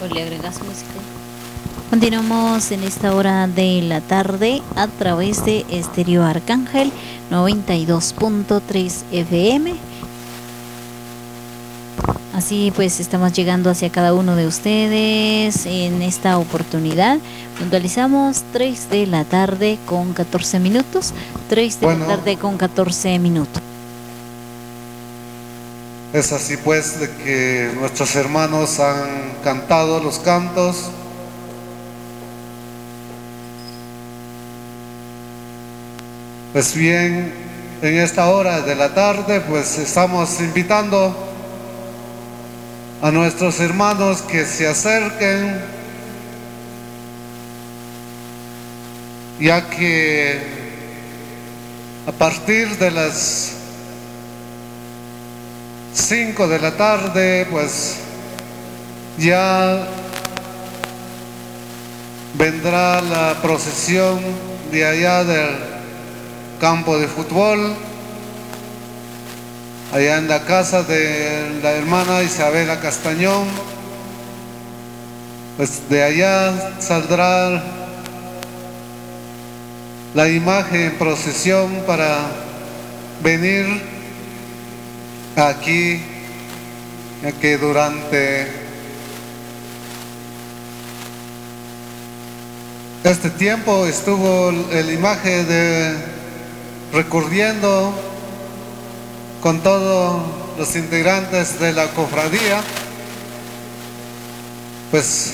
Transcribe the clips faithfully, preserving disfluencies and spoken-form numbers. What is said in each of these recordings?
Hoy le agregas música. Continuamos en esta hora de la tarde a través de Estéreo Arcángel noventa y dos punto tres F M. Así pues estamos llegando hacia cada uno de ustedes en esta oportunidad. Puntualizamos tres de la tarde con catorce minutos. tres de bueno, la tarde con catorce minutos. Es así pues de que nuestros hermanos han cantado los cantos. Pues bien, en esta hora de la tarde pues estamos invitando a nuestros hermanos que se acerquen, ya que a partir de las cinco de la tarde pues ya vendrá la procesión de allá del campo de fútbol, allá en la casa de la hermana Isabela Castañón. Pues de allá saldrá la imagen en procesión para venir aquí, ya que durante este tiempo estuvo la imagen de recorriendo con todos los integrantes de la cofradía. Pues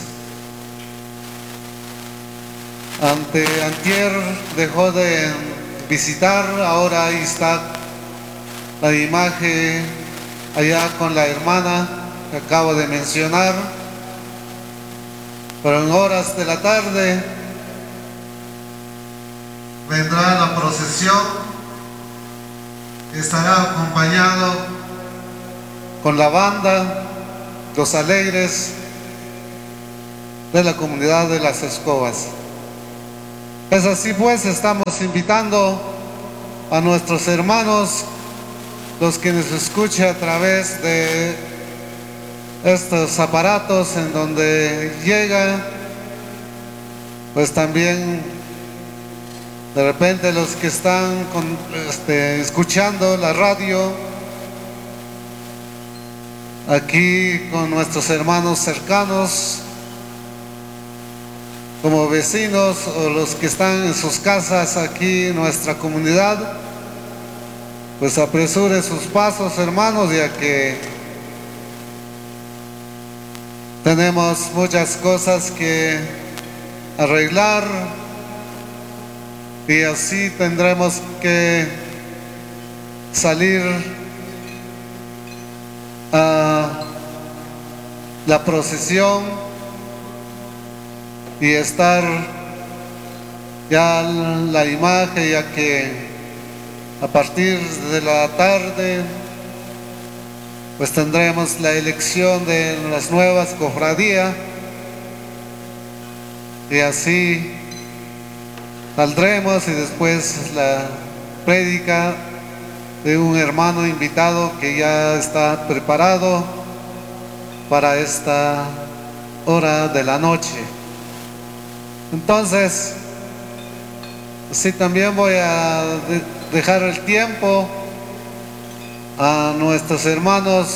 ante antier dejó de visitar, ahora ahí está la imagen allá con la hermana que acabo de mencionar. Pero en horas de la tarde vendrá la procesión, estará acompañado con la banda Los Alegres de la comunidad de Las Escobas. Es así pues, estamos invitando a nuestros hermanos, los que nos escuchan a través de estos aparatos en donde llega, pues también de repente los que están con, este, escuchando la radio, aquí con nuestros hermanos cercanos, como vecinos, o los que están en sus casas aquí en nuestra comunidad, pues apresure sus pasos, hermanos, ya que tenemos muchas cosas que arreglar y así tendremos que salir a la procesión y estar ya la imagen, ya que a partir de la tarde pues tendremos la elección de las nuevas cofradías y así saldremos, y después la prédica de un hermano invitado que ya está preparado para esta hora de la noche. Entonces, sí, también voy a dejar el tiempo a nuestros hermanos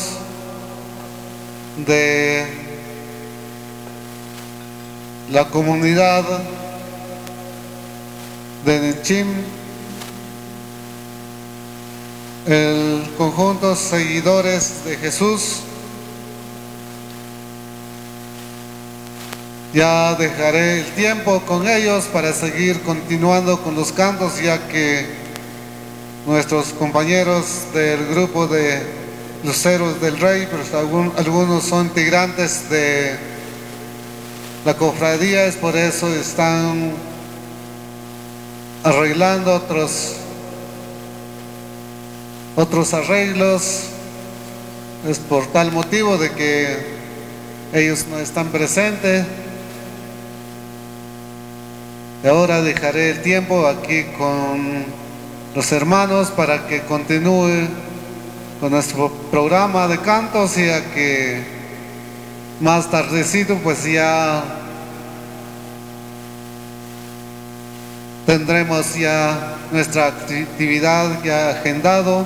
de la comunidad de Nechim, el conjunto Seguidores de Jesús. Ya dejaré el tiempo con ellos para seguir continuando con los cantos, ya que nuestros compañeros del grupo de Luceros del Rey, pues algún, algunos son integrantes de la cofradía, es por eso están arreglando otros otros arreglos. Es por tal motivo de que ellos no están presentes. Y ahora dejaré el tiempo aquí con los hermanos para que continúe con nuestro programa de cantos, ya que más tardecito pues ya tendremos ya nuestra actividad ya agendado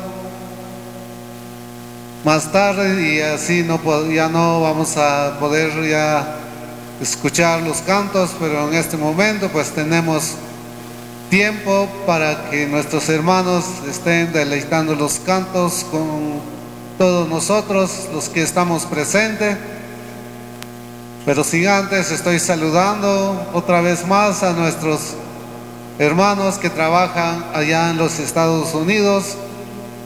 más tarde, y así no, ya no vamos a poder ya escuchar los cantos, pero en este momento pues tenemos tiempo para que nuestros hermanos estén deleitando los cantos con todos nosotros, los que estamos presentes. Pero sin antes estoy saludando otra vez más a nuestros hermanos que trabajan allá en los Estados Unidos,